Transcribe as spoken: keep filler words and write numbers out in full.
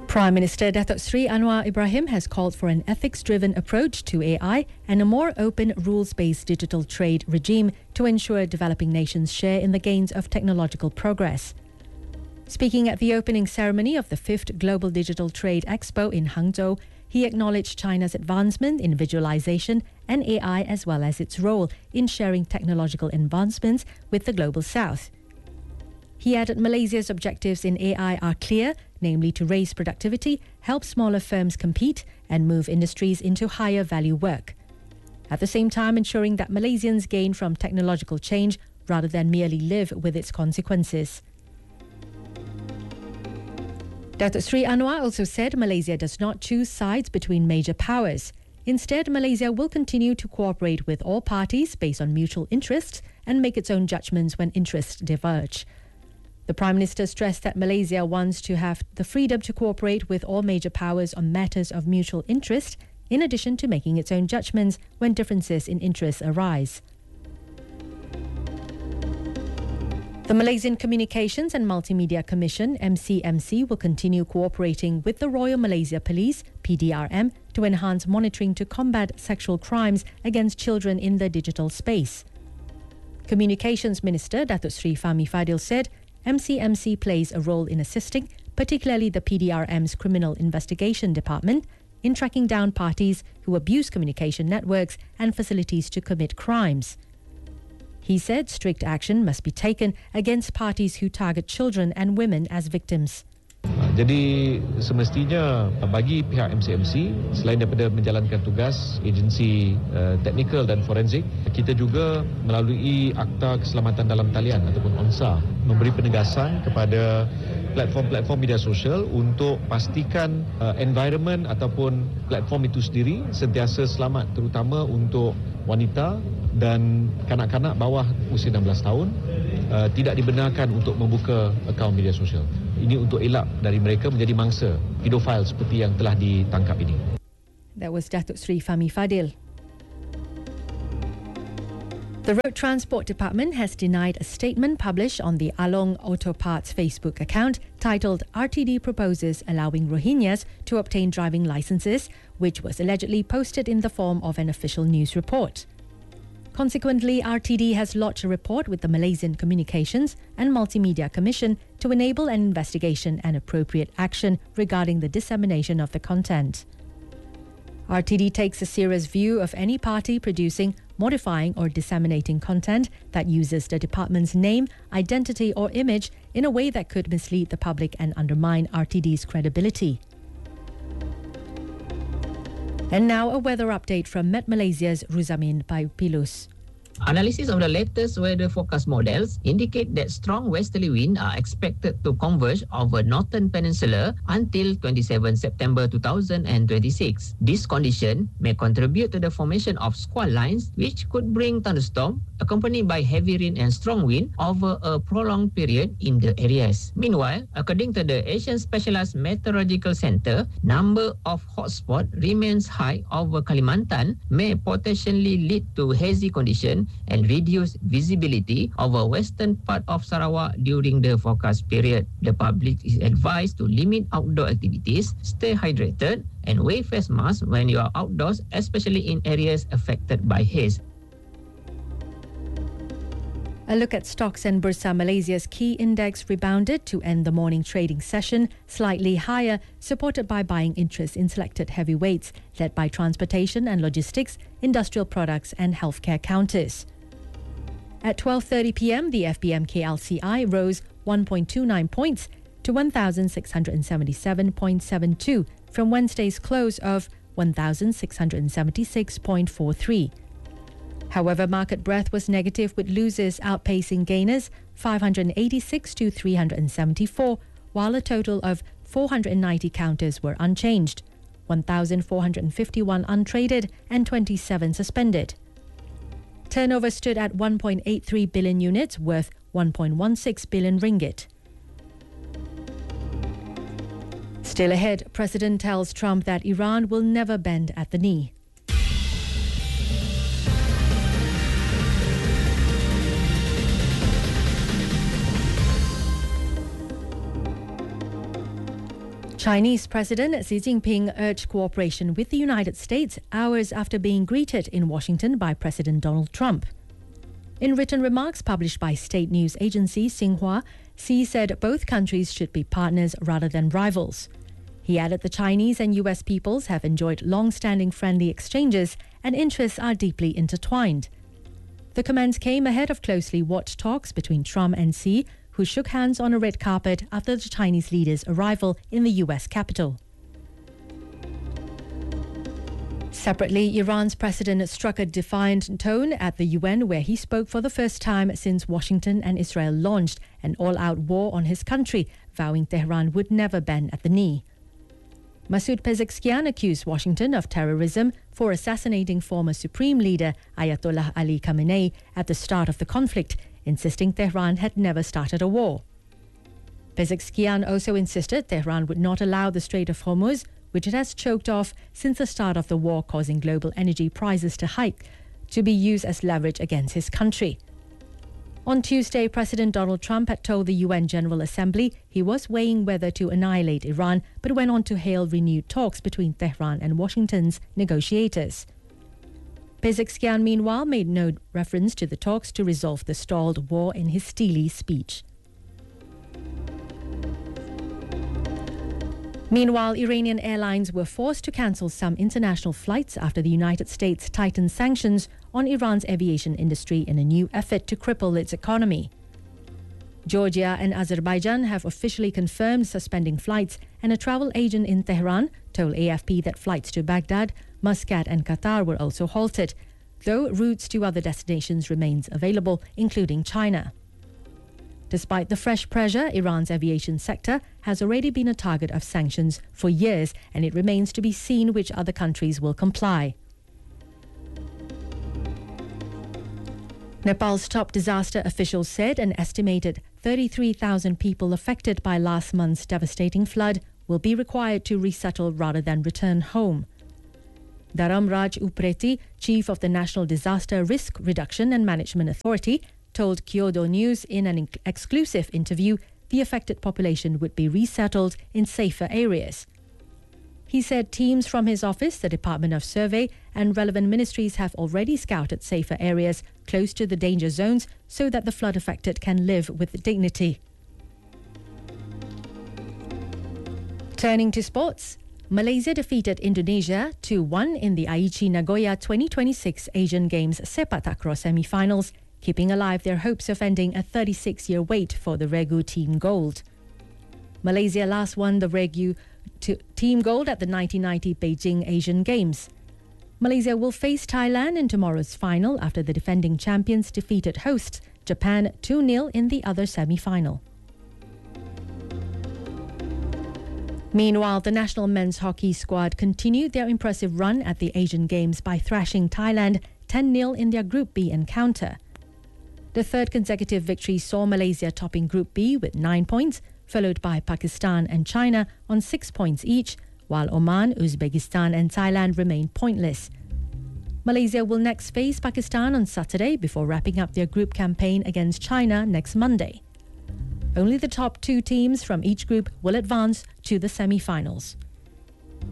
Prime Minister Datuk Seri Anwar Ibrahim has called for an ethics-driven approach to A I and a more open, rules-based digital trade regime to ensure developing nations share in the gains of technological progress. Speaking at the opening ceremony of the fifth Global Digital Trade Expo in Hangzhou, he acknowledged China's advancement in visualization and A I as well as its role in sharing technological advancements with the Global South. He added Malaysia's objectives in A I are clear, namely to raise productivity, help smaller firms compete and move industries into higher value work. At the same time, ensuring that Malaysians gain from technological change rather than merely live with its consequences. Datuk Seri Anwar also said Malaysia does not choose sides between major powers. Instead, Malaysia will continue to cooperate with all parties based on mutual interests and make its own judgments when interests diverge. The Prime Minister stressed that Malaysia wants to have the freedom to cooperate with all major powers on matters of mutual interest, in addition to making its own judgments when differences in interests arise. The Malaysian Communications and Multimedia Commission, M C M C, will continue cooperating with the Royal Malaysia Police, P D R M, to enhance monitoring to combat sexual crimes against children in the digital space. Communications Minister Datuk Seri Fahmi Fadil said M C M C plays a role in assisting, particularly the P D R M's Criminal Investigation Department, in tracking down parties who abuse communication networks and facilities to commit crimes. He said strict action must be taken against parties who target children and women as victims. Jadi semestinya bagi pihak M C M C, selain daripada menjalankan tugas agensi uh, teknikal dan forensik, kita juga melalui Akta Keselamatan Dalam Talian ataupun O N S A memberi penegasan kepada platform-platform media sosial untuk pastikan uh, environment ataupun platform itu sendiri sentiasa selamat, terutama untuk wanita dan kanak-kanak bawah usia enam belas tahun uh, tidak dibenarkan untuk membuka akaun media sosial. Ini untuk elak dari mereka menjadi mangsa pedofil seperti yang telah ditangkap ini. That was Datuk Seri Fahmi Fadil. The Road Transport Department has denied a statement published on the Along Auto Parts Facebook account titled R T D proposes allowing Rohingyas to obtain driving licenses, which was allegedly posted in the form of an official news report. Consequently, R T D has lodged a report with the Malaysian Communications and Multimedia Commission to enable an investigation and appropriate action regarding the dissemination of the content. R T D takes a serious view of any party producing, modifying or disseminating content that uses the department's name, identity or image in a way that could mislead the public and undermine R T D's credibility. And now a weather update from Met Malaysia's Ruzamin Pilus. Analysis of the latest weather forecast models indicate that strong westerly winds are expected to converge over northern peninsula until twenty-seventh September two thousand twenty-six. This condition may contribute to the formation of squall lines, which could bring thunderstorm accompanied by heavy rain and strong wind over a prolonged period in the areas. Meanwhile, according to the Asian Specialized Meteorological Centre, number of hotspots remains high over Kalimantan, may potentially lead to hazy condition and reduce visibility over western part of Sarawak during the forecast period. The public is advised to limit outdoor activities, stay hydrated, and wear face masks when you are outdoors, especially in areas affected by haze. A look at stocks and Bursa Malaysia's key index rebounded to end the morning trading session slightly higher, supported by buying interest in selected heavyweights, led by transportation and logistics, industrial products and healthcare counters. At twelve thirty p m, the F B M K L C I rose one point two nine points to one thousand six hundred seventy-seven point seven two from Wednesday's close of one thousand six hundred seventy-six point four three. However, market breadth was negative, with losers outpacing gainers five hundred eighty-six to three hundred seventy-four, while a total of four hundred ninety counters were unchanged, one thousand four hundred fifty-one untraded and twenty-seven suspended. Turnover stood at one point eight three billion units, worth one point one six billion ringgit. Still ahead, President tells Trump that Iran will never bend at the knee. Chinese President Xi Jinping urged cooperation with the United States hours after being greeted in Washington by President Donald Trump. In written remarks published by state news agency Xinhua, Xi said both countries should be partners rather than rivals. He added the Chinese and U S peoples have enjoyed long-standing friendly exchanges and interests are deeply intertwined. The comments came ahead of closely watched talks between Trump and Xi, who shook hands on a red carpet after the Chinese leader's arrival in the U S capital. Separately, Iran's president struck a defiant tone at the U N, where he spoke for the first time since Washington and Israel launched an all-out war on his country, vowing Tehran would never bend at the knee. Masoud Pezeshkian accused Washington of terrorism for assassinating former Supreme Leader Ayatollah Ali Khamenei at the start of the conflict, insisting Tehran had never started a war. Pezeshkian also insisted Tehran would not allow the Strait of Hormuz, which it has choked off since the start of the war causing global energy prices to hike, to be used as leverage against his country. On Tuesday, President Donald Trump had told the U N General Assembly he was weighing whether to annihilate Iran, but went on to hail renewed talks between Tehran and Washington's negotiators. Pezeshkian, meanwhile, made no reference to the talks to resolve the stalled war in his steely speech. Meanwhile, Iranian airlines were forced to cancel some international flights after the United States tightened sanctions on Iran's aviation industry in a new effort to cripple its economy. Georgia and Azerbaijan have officially confirmed suspending flights, and a travel agent in Tehran told A F P that flights to Baghdad, Muscat and Qatar were also halted, though routes to other destinations remains available, including China. Despite the fresh pressure, Iran's aviation sector has already been a target of sanctions for years, and it remains to be seen which other countries will comply. Nepal's top disaster officials said an estimated thirty-three thousand people affected by last month's devastating flood will be required to resettle rather than return home. Dharamraj Upreti, chief of the National Disaster Risk Reduction and Management Authority, told Kyodo News in an exclusive interview the affected population would be resettled in safer areas. He said teams from his office, the Department of Survey, and relevant ministries have already scouted safer areas close to the danger zones so that the flood-affected can live with dignity. Turning to sports, Malaysia defeated Indonesia two one in the Aichi Nagoya twenty twenty-six Asian Games Sepak Takraw semi-finals, keeping alive their hopes of ending a thirty-six-year wait for the Regu Team Gold. Malaysia last won the Regu Team Gold at the nineteen ninety Beijing Asian Games. Malaysia will face Thailand in tomorrow's final after the defending champions defeated hosts Japan two nil in the other semi-final. Meanwhile, the national men's hockey squad continued their impressive run at the Asian Games by thrashing Thailand ten nil in their Group B encounter. The third consecutive victory saw Malaysia topping Group B with nine points, followed by Pakistan and China on six points each, while Oman, Uzbekistan and Thailand remain pointless. Malaysia will next face Pakistan on Saturday before wrapping up their group campaign against China next Monday. Only the top two teams from each group will advance to the semi-finals.